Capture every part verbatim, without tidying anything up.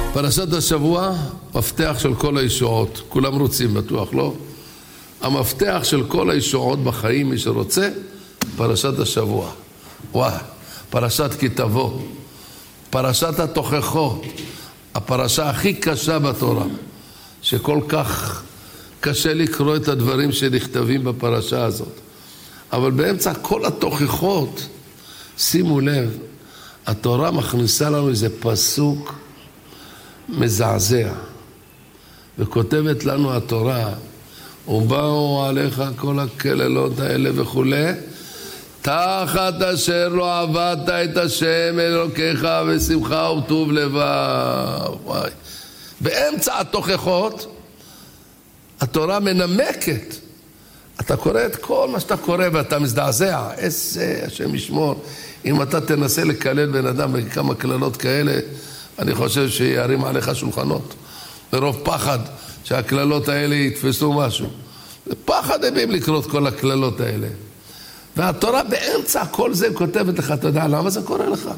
פרשת השבוע, מפתח של כל הישועות. כולם רוצים בטוח, לא? המפתח של כל הישועות בחיים, מי שרוצה, פרשת השבוע. וואו, פרשת כי תבוא. פרשת התוכחו. הפרשה הכי קשה בתורה. שכל כך קשה לקרוא את הדברים שנכתבים בפרשה הזאת. אבל באמצע כל התוכחות, שימו לב, התורה מכניסה לנו איזה פסוק מזעזע. וכותבת לנו התורה, ובאו עליך כל הכללות האלה וכו', תחת אשר לא עבדת את השם אלוקיך ושמחה וטוב לבב. וואי. באמצע התוכחות, התורה מנמקת. אתה קורא את כל מה שאתה קורא ואתה מזדעזע. איזה השם ישמור. אם אתה תנסה לקלל בן אדם בכמה כללות כאלה, אני חושב שירים עליך שולחנות. ברוב פחד שהכללות האלה יתפסו משהו. פחד הם לקרוא את כל הכללות האלה. והתורה באמצע כל זה כותבת לך, אתה יודע למה זה קורה לך?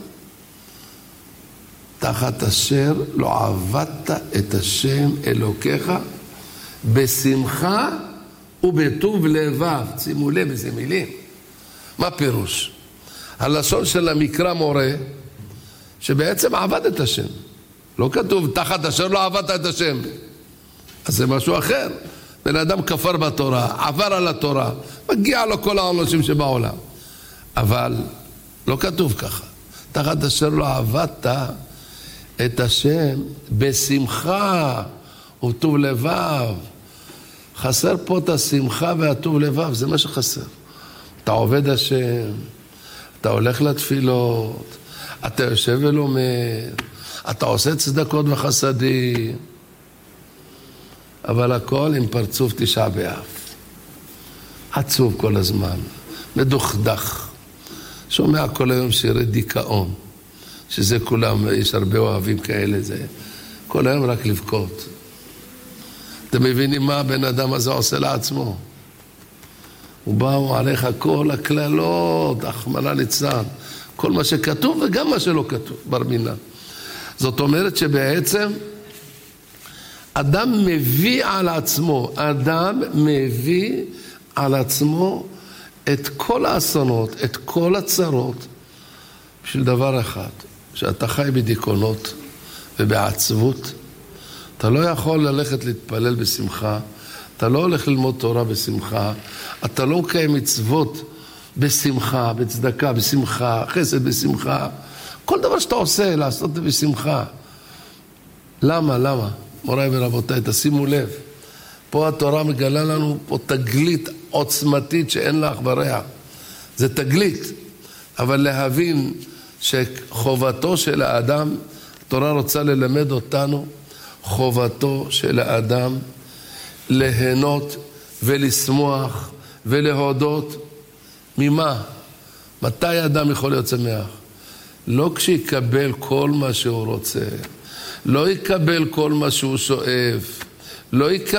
תחת אשר לא עבדת את השם אלוקיך בשמחה ובטוב לבב. שימו לב איזה מילים. מה פירוש? הלשון של המקרא מורה שבעצם עבד את השם. לא כתוב תחת אשר לא עבדת את השם. אז זה משהו אחר. בן אדם כפר בתורה, עבר על התורה, מגיע לו כל האנשים שבעולם. אבל לא כתוב ככה. תחת אשר לא עבדת את השם בשמחה וטוב לבב. חסר פה את השמחה והטוב לבב, זה מה שחסר. אתה עובד השם, אתה הולך לתפילות, אתה יושב ולומד, אתה עושה צדקות וחסדים, אבל הכל עם פרצוף תשעה באב. עצוב כל הזמן, מדוכדך, שומע כל היום שירי דיכאון, שזה כולם, יש הרבה אוהבים כאלה, זה כל היום רק לבכות. אתם מבינים מה הבן אדם הזה עושה לעצמו? ובאו עליך כל הכללות, רחמנא ליצלן, כל מה שכתוב וגם מה שלא כתוב, בר מינן. זאת אומרת שבעצם אדם מביא על עצמו, אדם מביא על עצמו את כל האסונות, את כל הצרות, בשביל דבר אחד, שאתה חי בדיכאונות ובעצבות, אתה לא יכול ללכת להתפלל בשמחה, אתה לא הולך ללמוד תורה בשמחה, אתה לא מקיים מצוות בשמחה, בצדקה, בשמחה, חסד בשמחה, כל דבר שאתה עושה, לעשות את זה בשמחה. למה? למה? מוריי ורבותיי, תשימו לב, פה התורה מגלה לנו פה תגלית עוצמתית שאין לה אח ורע. זה תגלית, אבל להבין שחובתו של האדם, התורה רוצה ללמד אותנו, חובתו של האדם ליהנות ולשמוח ולהודות. ממה? מתי האדם יכול להיות שמח? לא כשיקבל כל מה שהוא רוצה, לא יקבל כל מה שהוא שואף, לא יקבל